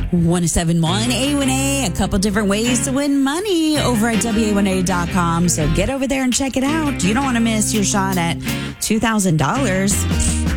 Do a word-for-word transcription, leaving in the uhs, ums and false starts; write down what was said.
one oh seven point one A one A, a couple different ways to win money over at W A one A dot com. So get over there and check it out. You don't want to miss your shot at two thousand dollars.